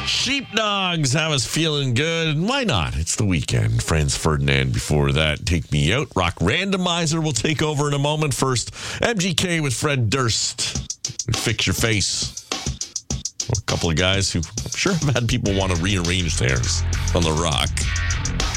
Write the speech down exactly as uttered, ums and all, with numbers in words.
Sheepdogs have us feeling good. And why not? It's the weekend. Franz Ferdinand before that. Take Me Out. Rock Randomizer will take over in a moment. First, M G K with Fred Durst. And Fix Your Face. A couple of guys who I'm sure have had people want to rearrange theirs on the Rock.